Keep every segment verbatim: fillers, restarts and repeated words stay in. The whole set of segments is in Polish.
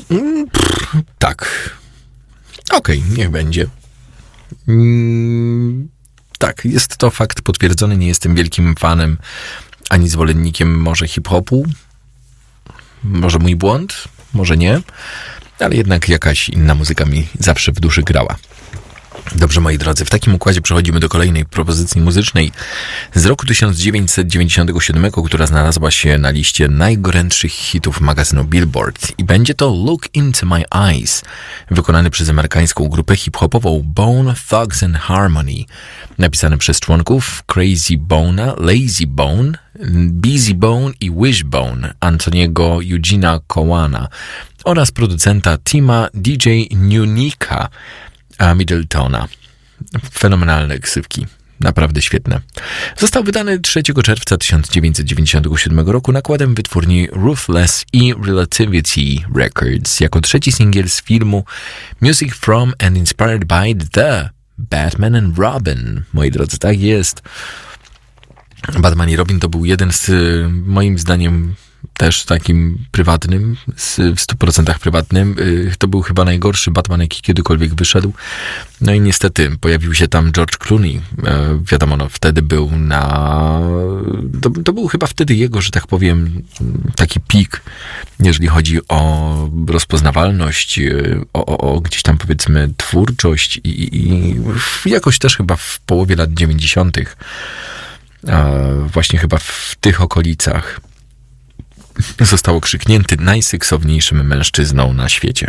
Mm, pff, tak. Okej, okay, niech będzie. Mm, tak, jest to fakt potwierdzony. Nie jestem wielkim fanem ani zwolennikiem może hip-hopu. Może mój błąd, może nie. Ale jednak jakaś inna muzyka mi zawsze w duszy grała. Dobrze, moi drodzy, w takim układzie przechodzimy do kolejnej propozycji muzycznej z roku tysiąc dziewięćset dziewięćdziesiątego siódmego, która znalazła się na liście najgorętszych hitów magazynu Billboard. I będzie to Look Into My Eyes, wykonany przez amerykańską grupę hip-hopową Bone Thugs and Harmony, napisany przez członków Crazy Bone'a, Lazy Bone, Busy Bone i Wishbone, Antoniego Eugena Cowana oraz producenta Tima D J Nunika Middletona. Fenomenalne ksywki. Naprawdę świetne. Został wydany trzeciego czerwca tysiąc dziewięćset dziewięćdziesiątego siódmego roku nakładem wytwórni Ruthless i Relativity Records jako trzeci singiel z filmu Music from and Inspired by The Batman and Robin. Moi drodzy, tak jest. Batman i Robin to był jeden z, moim zdaniem, też takim prywatnym, w stu procentach prywatnym. To był chyba najgorszy Batman, jaki kiedykolwiek wyszedł. No i niestety pojawił się tam George Clooney. Wiadomo, no wtedy był na... To, to był chyba wtedy jego, że tak powiem, taki pik, jeżeli chodzi o rozpoznawalność, o, o, o gdzieś tam powiedzmy twórczość i, i jakoś też chyba w połowie lat dziewięćdziesiątych. Właśnie chyba w tych okolicach został okrzyknięty najseksowniejszym mężczyzną na świecie.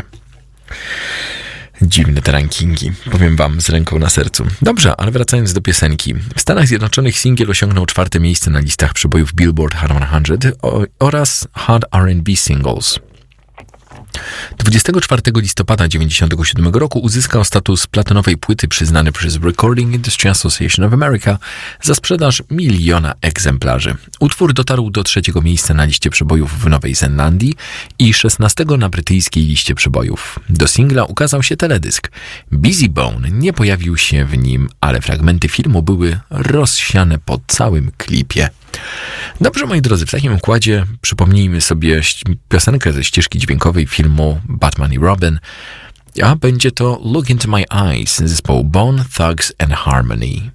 Dziwne te rankingi, powiem wam z ręką na sercu. Dobrze, ale wracając do piosenki. W Stanach Zjednoczonych singiel osiągnął czwarte miejsce na listach przebojów Billboard Hot sto oraz Hot R and B Singles. dwudziestego czwartego listopada dziewięćdziesiątego siódmego roku uzyskał status platynowej płyty przyznany przez Recording Industry Association of America za sprzedaż miliona egzemplarzy. Utwór dotarł do trzeciego miejsca na liście przebojów w Nowej Zelandii i szesnastego na brytyjskiej liście przebojów. Do singla ukazał się teledysk. Busy Bone nie pojawił się w nim, ale fragmenty filmu były rozsiane po całym klipie. Dobrze, moi drodzy, w takim układzie przypomnijmy sobie piosenkę ze ścieżki dźwiękowej filmu Batman i Robin, a będzie to Look Into My Eyes zespołu Bone Thugs and Harmony.